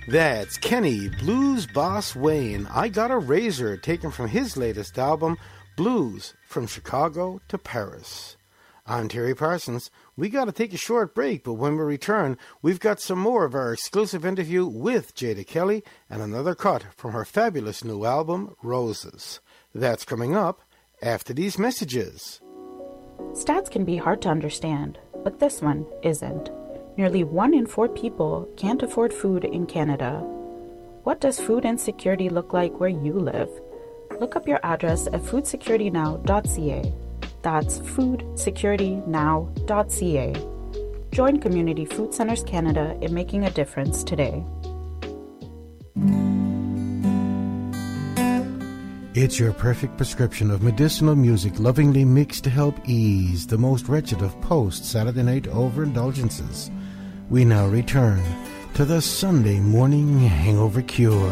That's Kenny Blues Boss Wayne. I Got a Razor, taken from his latest album, Blues from Chicago to Paris. I'm Terry Parsons. We got to take a short break, but when we return, we've got some more of our exclusive interview with Jada Kelly and another cut from her fabulous new album, Roses. That's coming up after these messages. Stats can be hard to understand, but this one isn't. Nearly 1 in 4 people can't afford food in Canada. What does food insecurity look like where you live? Look up your address at foodsecuritynow.ca. That's foodsecuritynow.ca. Join Community Food Centers Canada in making a difference today. It's your perfect prescription of medicinal music lovingly mixed to help ease the most wretched of post-Saturday night overindulgences. We now return to the Sunday morning hangover cure.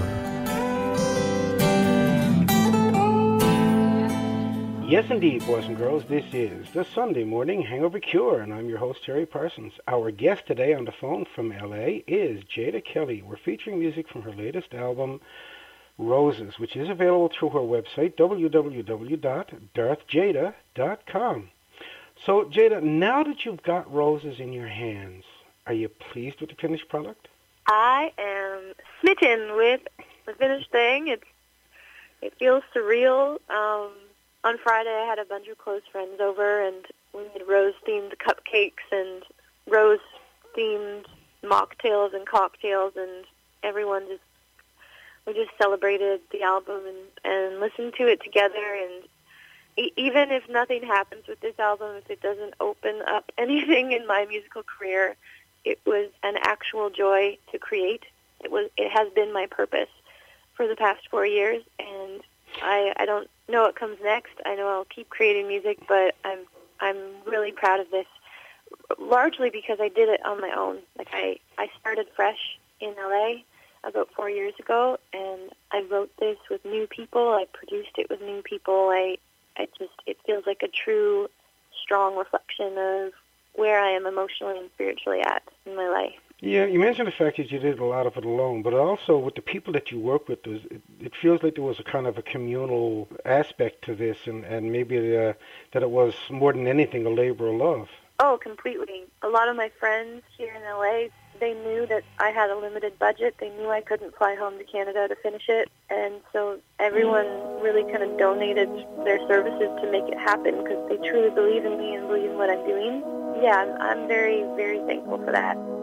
Yes, indeed, boys and girls, this is the Sunday morning hangover cure, and I'm your host, Terry Parsons. Our guest today on the phone from L.A. is Jada Kelly. We're featuring music from her latest album, Roses, which is available through her website, www.darthjada.com. So, Jada, now that you've got Roses in your hands, are you pleased with the finished product? I am smitten with the finished thing. It feels surreal. On Friday, I had a bunch of close friends over, and we made rose-themed cupcakes and rose-themed mocktails and cocktails, and we just celebrated the album and listened to it together. And even if nothing happens with this album, if it doesn't open up anything in my musical career, it was an actual joy to create. It has been my purpose for the past 4 years, and I don't know what comes next. I know I'll keep creating music, but I'm really proud of this, largely because I did it on my own. Like I started fresh in LA about 4 years ago, and I wrote this with new people. I produced it with new people. It feels like a true, strong reflection of where I am emotionally and spiritually at in my life. Yeah, you mentioned the fact that you did a lot of it alone, but also with the people that you work with, it feels like there was a kind of a communal aspect to this, and maybe that it was more than anything a labor of love. Oh, completely. A lot of my friends here in LA, they knew that I had a limited budget. They knew I couldn't fly home to Canada to finish it, and so everyone really kind of donated their services to make it happen because they truly believe in me and believe in what I'm doing. Yeah, I'm very, very thankful for that.